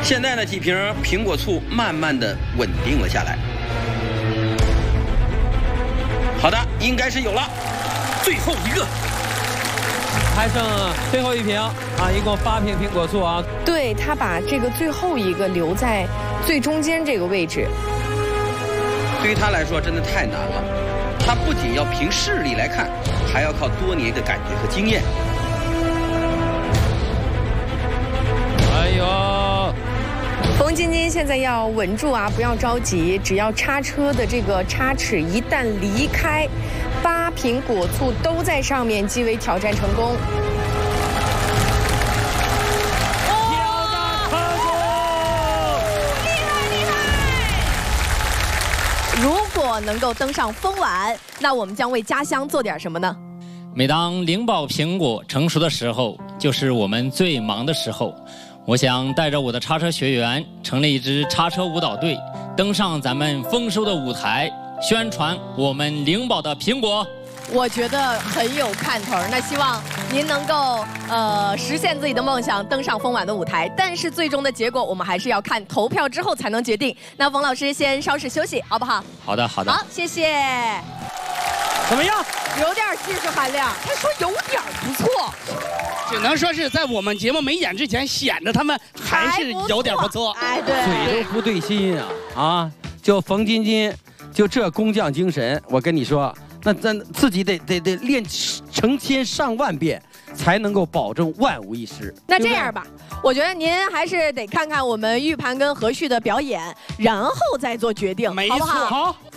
现在呢，几瓶苹果醋慢慢的稳定了下来。好的，应该是有了，最后一个。 还剩最后一瓶啊，一共8瓶苹果醋啊。 对，他把这个最后一个留在最中间这个位置。 对于他来说，真的太难了。他不仅要凭视力来看，还要靠多年的感觉和经验。 哎呦！ 冯晶晶现在要稳住啊，不要着急，只要叉车的这个叉齿一旦离开。 8瓶果醋都在上面，即为挑战成功。 挑战成功！ 厉害厉害！如果能够登上风碗，那我们将为家乡做点什么呢？ 每当灵宝苹果成熟的时候，就是我们最忙的时候。我想带着我的叉车学员，成立一支叉车舞蹈队，登上咱们丰收的舞台。 宣传我们灵宝的苹果， 我觉得很有看头。那希望您能够实现自己的梦想，登上风碗的舞台。但是最终的结果，我们还是要看投票之后才能决定。那冯老师先稍事休息，好不好？ 好的，好的。 好，谢谢。 怎么样？ 有点技术含量。他说有点不错， 只能说是在我们节目没演之前，显得他们还是有点不错。 哎，对， 嘴都不对心啊！啊，就冯晶晶。 就这工匠精神，我跟你说，那咱自己得练成千上万遍，才能够保证万无一失。 那这样吧，我觉得您还是得看看我们玉盘跟何旭的表演，然后再做决定， 没错， 好不好？ 好，